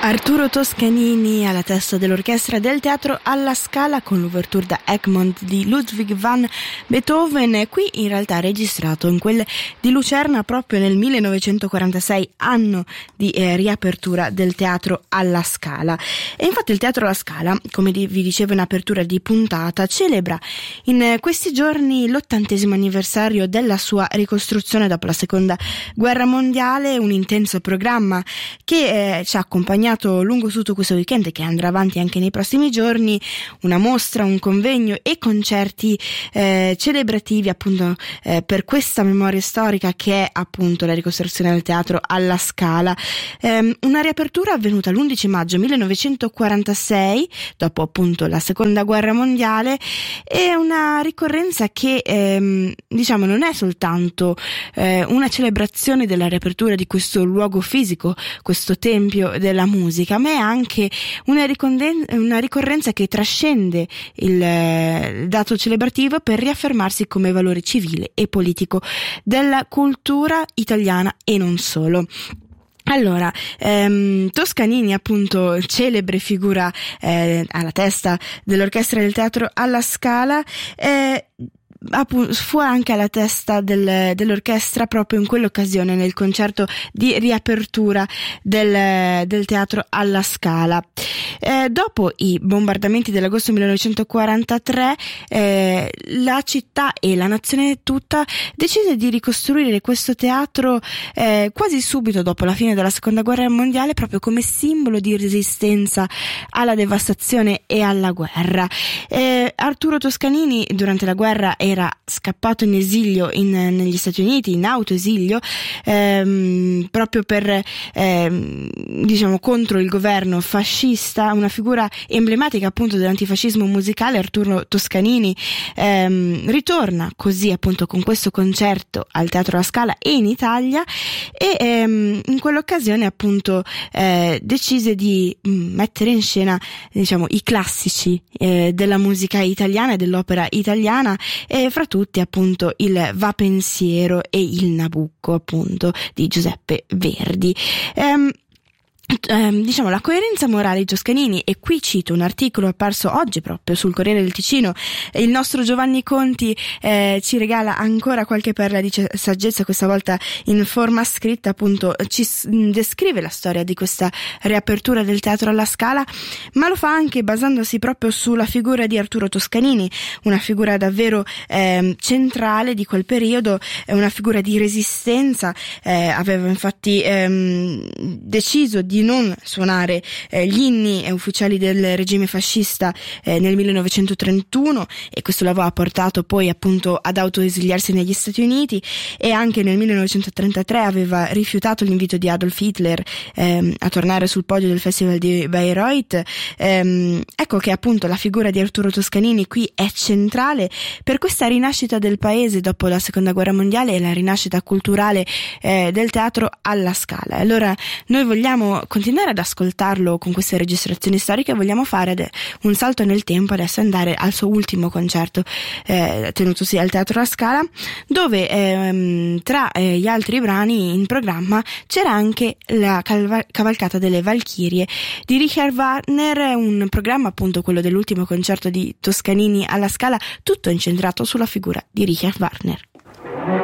Arturo Toscanini alla testa dell'orchestra del Teatro alla Scala con l'ouverture da Egmont di Ludwig van Beethoven, qui in realtà registrato in quel di Lucerna proprio nel 1946, anno di riapertura del Teatro alla Scala. E infatti il Teatro alla Scala, come vi dicevo in apertura di puntata, celebra in questi giorni l'80° anniversario della sua ricostruzione dopo la Seconda Guerra Mondiale, un intenso programma che ci ha accompagnato lungo tutto questo weekend e che andrà avanti anche nei prossimi giorni, una mostra, un convegno e concerti celebrativi appunto per questa memoria storica che è appunto la ricostruzione del Teatro alla Scala, una riapertura avvenuta l'11 maggio 1946 dopo appunto la Seconda Guerra Mondiale, e una ricorrenza che diciamo non è soltanto una celebrazione della riapertura di questo luogo fisico, questo tempio della musica, ma è anche una ricorrenza che trascende il dato celebrativo per riaffermarsi come valore civile e politico della cultura italiana e non solo. Allora, Toscanini, appunto, celebre figura alla testa dell'orchestra del Teatro alla Scala, fu anche alla testa dell'orchestra proprio in quell'occasione nel concerto di riapertura del Teatro alla Scala. Dopo i bombardamenti dell'agosto 1943, la città e la nazione tutta decise di ricostruire questo teatro quasi subito dopo la fine della Seconda Guerra Mondiale, proprio come simbolo di resistenza alla devastazione e alla guerra. Arturo Toscanini durante la guerra era scappato in esilio negli Stati Uniti, in autoesilio, proprio per diciamo contro il governo fascista. Una figura emblematica appunto dell'antifascismo musicale, Arturo Toscanini ritorna così appunto con questo concerto al Teatro alla Scala e in Italia, e in quell'occasione appunto decise di mettere in scena diciamo i classici della musica italiana e dell'opera italiana, e fra tutti appunto il Va Pensiero e il Nabucco appunto di Giuseppe Verdi. Diciamo la coerenza morale di Toscanini, e qui cito un articolo apparso oggi proprio sul Corriere del Ticino. Il nostro Giovanni Conti ci regala ancora qualche perla di saggezza, questa volta in forma scritta, appunto ci descrive la storia di questa riapertura del Teatro alla Scala, ma lo fa anche basandosi proprio sulla figura di Arturo Toscanini, una figura davvero centrale di quel periodo, una figura di resistenza. Aveva infatti deciso di non suonare gli inni ufficiali del regime fascista nel 1931, e questo lo aveva portato poi appunto ad autoesiliarsi negli Stati Uniti, e anche nel 1933 aveva rifiutato l'invito di Adolf Hitler a tornare sul podio del Festival di Bayreuth. Ecco che appunto la figura di Arturo Toscanini qui è centrale per questa rinascita del paese dopo la Seconda Guerra Mondiale e la rinascita culturale del Teatro alla Scala. Allora noi vogliamo continuare ad ascoltarlo con queste registrazioni storiche, vogliamo fare un salto nel tempo, adesso andare al suo ultimo concerto tenutosi al Teatro alla Scala, dove tra gli altri brani in programma c'era anche la cavalcata delle Valchirie di Richard Wagner, un programma appunto quello dell'ultimo concerto di Toscanini alla Scala, tutto incentrato sulla figura di Richard Wagner.